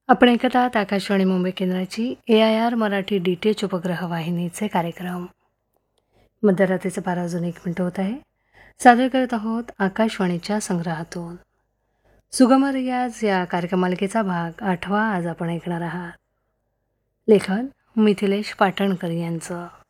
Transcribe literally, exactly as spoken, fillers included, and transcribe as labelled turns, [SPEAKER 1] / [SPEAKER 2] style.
[SPEAKER 1] आपण ऐकत आहात आकाशवाणी मुंबई केंद्राची ए I R Marathi D T H उपग्रह वाहिनीचे कार्यक्रम. मध्यरात्रीचे बारा वाजून एक मिनिट होत आहे. सादर करत आहोत आकाशवाणीच्या संग्रहातून सुगम रियाज या कार्यक्रमालिकेचा भाग आठवा आज आपण ऐकणार आहात. लेखन मिथिलेश पाटणकर यांचं.